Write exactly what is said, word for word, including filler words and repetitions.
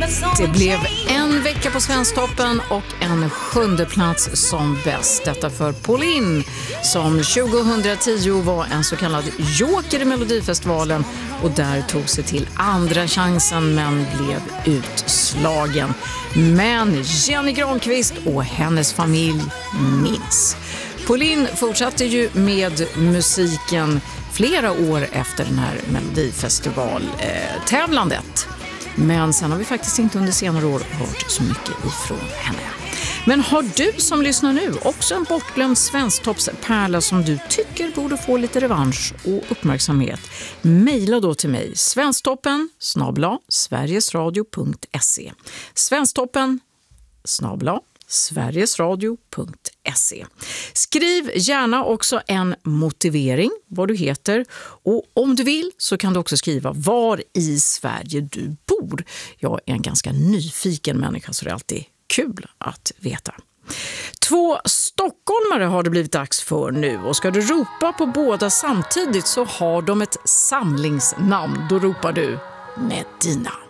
Det blev en vecka på Svensktoppen och en sjunde plats som bäst. Detta för Pauline som tjugohundratio var en så kallad joker i Melodifestivalen och där tog sig till andra chansen men blev utslagen. Men Jenny Granqvist och hennes familj minns. Pauline fortsatte ju med musiken flera år efter den här Melodifestival-tävlandet. Men sen har vi faktiskt inte under senare år hört så mycket ifrån henne. Men har du som lyssnar nu också en bortglömd svensktoppspärla som du tycker borde få lite revansch och uppmärksamhet? Maila då till mig svensktoppen snabel-a sverigesradio punkt se svensktoppen snabel-a sverigesradio punkt se. Skriv gärna också en motivering, vad du heter, och om du vill så kan du också skriva var i Sverige du bor. Jag är en ganska nyfiken människa så det är alltid kul att veta. Två stockholmare har det blivit dags för nu och ska du ropa på båda samtidigt så har de ett samlingsnamn. Då ropar du Medina.